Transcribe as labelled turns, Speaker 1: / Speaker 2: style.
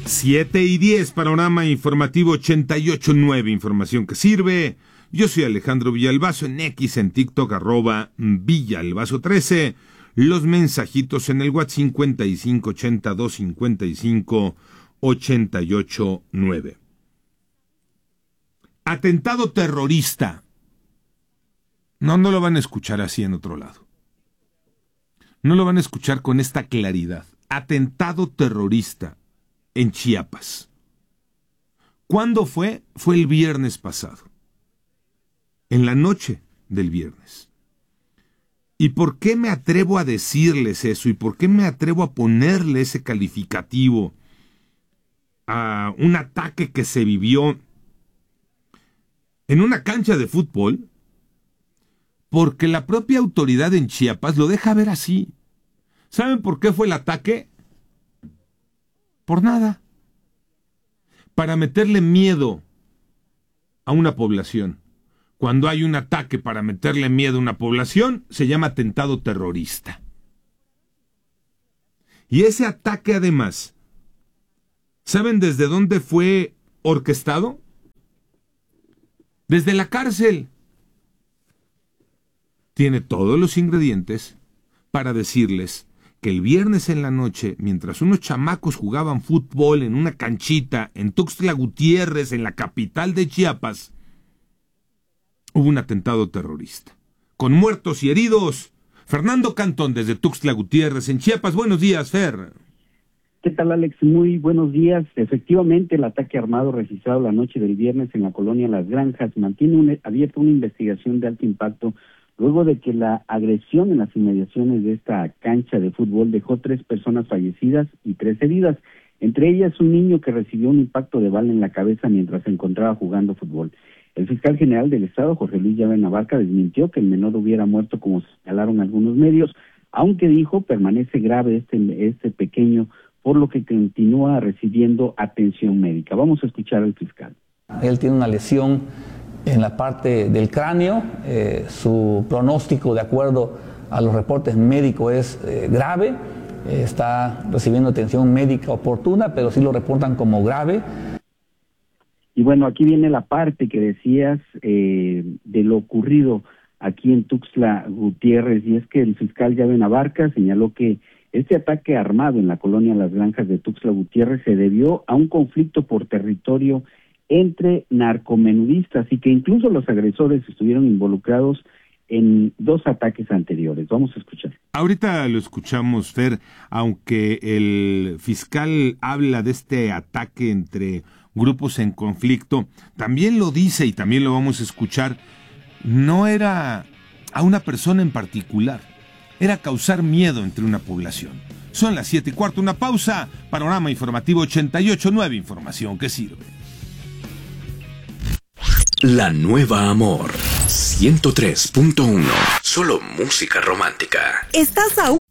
Speaker 1: 7:10, panorama informativo 88.9, información que sirve. Yo soy Alejandro Villalbazo, en X, en TikTok, @Villalbazo13. Los mensajitos en el WhatsApp 5582558889. Atentado terrorista. No lo van a escuchar así en otro lado. No lo van a escuchar con esta claridad. Atentado terrorista en Chiapas. ¿Cuándo fue? Fue el viernes pasado. En la noche del viernes. ¿Y por qué me atrevo a decirles eso? ¿Y por qué me atrevo a ponerle ese calificativo a un ataque que se vivió en una cancha de fútbol? Porque la propia autoridad en Chiapas lo deja ver así. ¿Saben por qué fue el ataque? Por nada. Para meterle miedo a una población. Cuando hay un ataque para meterle miedo a una población, se llama atentado terrorista. Y ese ataque, además, ¿saben desde dónde fue orquestado? Desde la cárcel. Tiene todos los ingredientes para decirles que el viernes en la noche, mientras unos chamacos jugaban fútbol en una canchita en Tuxtla Gutiérrez, en la capital de Chiapas, hubo un atentado terrorista, con muertos y heridos. Fernando Cantón, desde Tuxtla Gutiérrez, en Chiapas. Buenos días, Fer.
Speaker 2: ¿Qué tal, Alex? Muy buenos días. Efectivamente, el ataque armado registrado la noche del viernes en la colonia Las Granjas mantiene abierta una investigación de alto impacto luego de que la agresión en las inmediaciones de esta cancha de fútbol dejó 3 personas fallecidas y 3 heridas, entre ellas un niño que recibió un impacto de bala en la cabeza mientras se encontraba jugando fútbol. El fiscal general del Estado, Jorge Luis Llave Abarca, desmintió que el menor hubiera muerto como señalaron algunos medios, aunque dijo permanece grave este pequeño, por lo que continúa recibiendo atención médica. Vamos a escuchar al fiscal.
Speaker 3: Él tiene una lesión en la parte del cráneo, su pronóstico de acuerdo a los reportes médicos es grave, está recibiendo atención médica oportuna, pero sí lo reportan como grave.
Speaker 2: Y bueno, aquí viene la parte que decías de lo ocurrido aquí en Tuxtla Gutiérrez, y es que el fiscal Llave Abarca señaló que este ataque armado en la colonia Las Granjas de Tuxtla Gutiérrez se debió a un conflicto por territorio entre narcomenudistas y que incluso los agresores estuvieron involucrados en 2 ataques anteriores. Vamos a escuchar.
Speaker 1: Ahorita lo escuchamos, Fer, aunque el fiscal habla de este ataque entre grupos en conflicto, también lo dice y también lo vamos a escuchar, no era a una persona en particular, era causar miedo entre una población. Son las 7:15, una pausa, panorama informativo 88.9, información que sirve.
Speaker 4: La Nueva Amor 103.1. Solo música romántica.
Speaker 5: Estás a